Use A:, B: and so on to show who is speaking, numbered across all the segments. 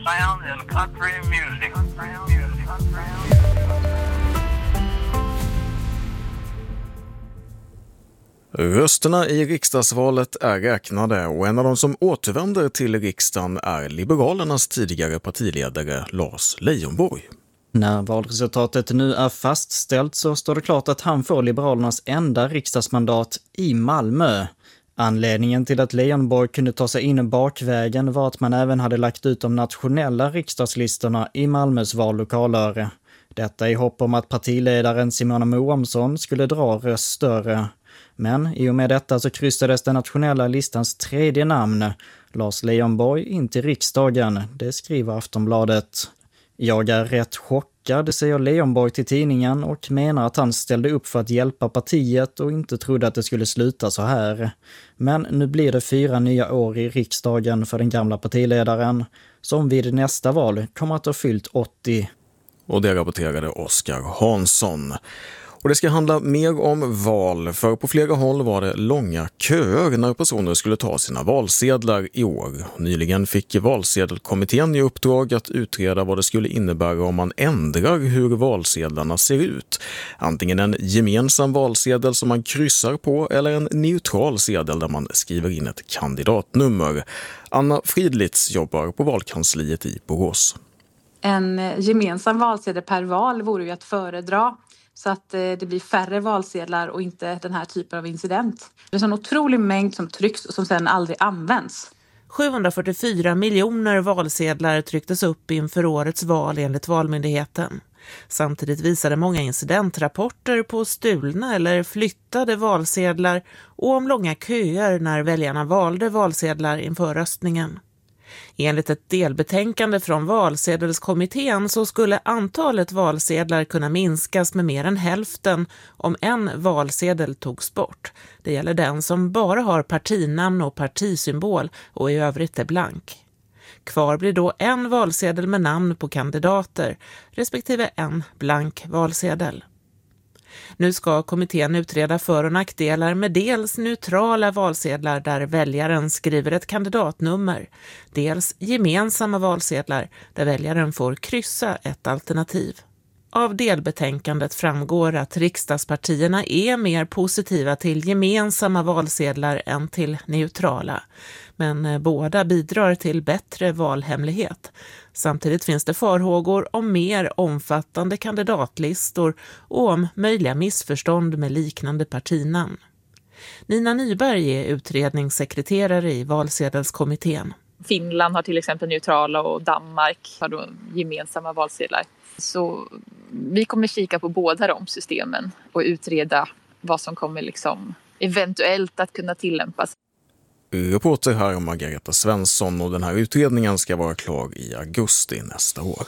A: sound in country music.
B: Rösterna i riksdagsvalet är räknade och en av de som återvänder till riksdagen är Liberalernas tidigare partiledare Lars Leijonborg.
C: När valresultatet nu är fastställt så står det klart att han får Liberalernas enda riksdagsmandat i Malmö. Anledningen till att Leijonborg kunde ta sig in bakvägen var att man även hade lagt ut de nationella riksdagslistorna i Malmös vallokaler. Detta i hopp om att partiledaren Simona Moamsson skulle dra röster. Men i och med detta så kryssades den nationella listans tredje namn, Lars Leijonborg, in till riksdagen. Det skriver Aftonbladet. Jag är rätt chockad, säger Leijonborg till tidningen och menar att han ställde upp för att hjälpa partiet och inte trodde att det skulle sluta så här. Men nu blir det 4 nya år i riksdagen för den gamla partiledaren, som vid nästa val kommer att ha fyllt 80.
B: Och det rapporterade Oskar Hansson. Och det ska handla mer om val, för på flera håll var det långa köer när personer skulle ta sina valsedlar i år. Nyligen fick valsedelkommittén i uppdrag att utreda vad det skulle innebära om man ändrar hur valsedlarna ser ut. Antingen en gemensam valsedel som man kryssar på eller en neutral sedel där man skriver in ett kandidatnummer. Anna Fridlitz jobbar på valkansliet i Borås.
D: En gemensam valsedel per val vore ju att föredra, så att det blir färre valsedlar och inte den här typen av incident. Det är en otrolig mängd som trycks och som sedan aldrig används.
E: 744 miljoner valsedlar trycktes upp inför årets val enligt Valmyndigheten. Samtidigt visade många incidentrapporter på stulna eller flyttade valsedlar och om långa köer när väljarna valde valsedlar inför röstningen. Enligt ett delbetänkande från valsedelskommittén så skulle antalet valsedlar kunna minskas med mer än hälften om en valsedel togs bort. Det gäller den som bara har partinamn och partisymbol och i övrigt är blank. Kvar blir då en valsedel med namn på kandidater respektive en blank valsedel. Nu ska kommittén utreda för- och nackdelar med dels neutrala valsedlar där väljaren skriver ett kandidatnummer, dels gemensamma valsedlar där väljaren får kryssa ett alternativ. Av delbetänkandet framgår att riksdagspartierna är mer positiva till gemensamma valsedlar än till neutrala. Men båda bidrar till bättre valhemlighet. Samtidigt finns det farhågor om mer omfattande kandidatlistor och om möjliga missförstånd med liknande partinamn. Nina Nyberg är utredningssekreterare i valsedelskommittén.
F: Finland har till exempel neutrala och Danmark har då gemensamma valsedlar. Så vi kommer kika på båda de systemen och utreda vad som kommer eventuellt att kunna tillämpas.
B: Reporter här Margareta Svensson, och den här utredningen ska vara klar i augusti nästa år.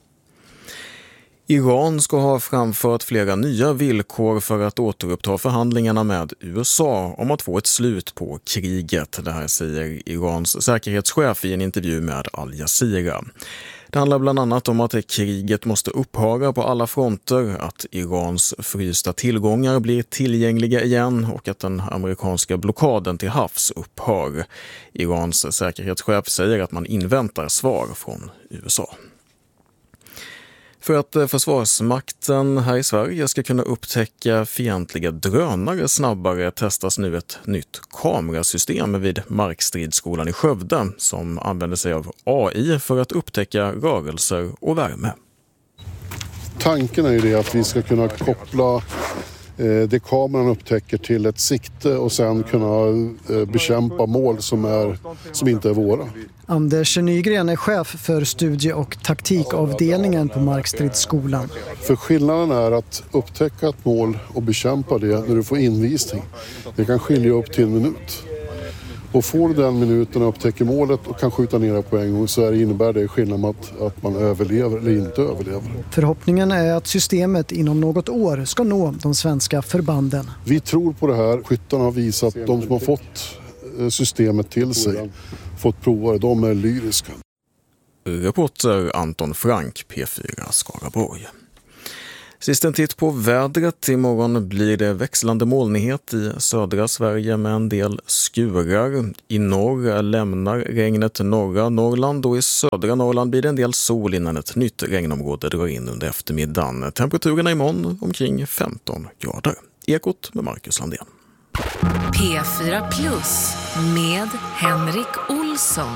B: Iran ska ha framfört flera nya villkor för att återuppta förhandlingarna med USA om att få ett slut på kriget. Det här säger Irans säkerhetschef i en intervju med Al Jazeera. Det handlar bland annat om att kriget måste upphöra på alla fronter, att Irans frysta tillgångar blir tillgängliga igen och att den amerikanska blockaden till havs upphör. Irans säkerhetschef säger att man inväntar svar från USA. För att försvarsmakten här i Sverige ska kunna upptäcka fientliga drönare snabbare testas nu ett nytt kamerasystem vid Markstridsskolan i Skövde som använder sig av AI för att upptäcka rörelser och värme.
G: Tanken är ju det att vi ska kunna koppla det kameran upptäcker till ett sikte och sen kunna bekämpa mål som inte är våra.
H: Anders Nygren är chef för studie- och taktikavdelningen på Markstridsskolan.
G: För skillnaden är att upptäcka ett mål och bekämpa det när du får invisning. Det kan skilja upp till 1 minut. Och får du den minuten och upptäcker målet och kan skjuta ner det på en gång så innebär det skillnad att man överlever eller inte överlever.
H: Förhoppningen är att systemet inom något år ska nå de svenska förbanden.
G: Vi tror på det här. Skyttarna har visat att de som har fått systemet till sig, fått prova det, de är lyriska.
B: Reporter Anton Frank, P4 Skaraborg. Sist en titt på vädret. Imorgon blir det växlande molnighet i södra Sverige med en del skurar. I norr lämnar regnet norra Norrland och i södra Norrland blir det en del sol innan ett nytt regnområde drar in under eftermiddagen. Temperaturerna imorgon omkring 15 grader. Ekot med Marcus Landén.
I: P4 Plus med Henrik Olsson.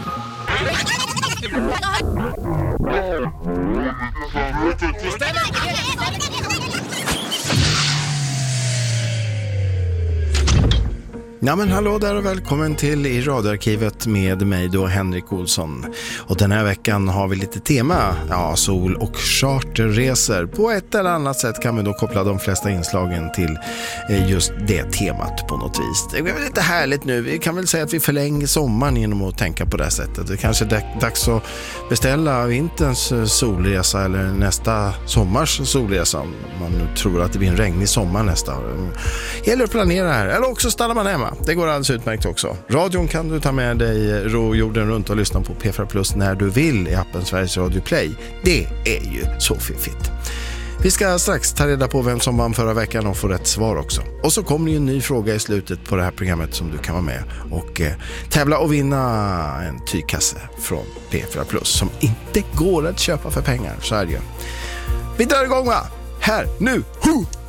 J: Ja men hallå där och välkommen till i radioarkivet med mig då Henrik Olsson. Och den här veckan har vi lite tema, sol- och charterresor. På ett eller annat sätt kan vi då koppla de flesta inslagen till just det temat på något vis. Det är väl lite härligt nu, vi kan väl säga att vi förlänger sommaren genom att tänka på det här sättet. Det kanske är dags att beställa vinterns solresa eller nästa sommars solresa. Om man nu tror att det blir en regnig sommar nästa år. Gäller att planera här, eller också stannar man hemma. Det går alldeles utmärkt också. Radion kan du ta med dig jorden runt och lyssna på P4 Plus när du vill i appen Sveriges Radio Play. Det är ju så fiffigt. Vi ska strax ta reda på vem som vann förra veckan och få rätt svar också. Och så kommer ju en ny fråga i slutet på det här programmet som du kan vara med och tävla och vinna en tygkasse från P4 Plus som inte går att köpa för pengar. Så är det ju. Vi drar igång va? Här, nu!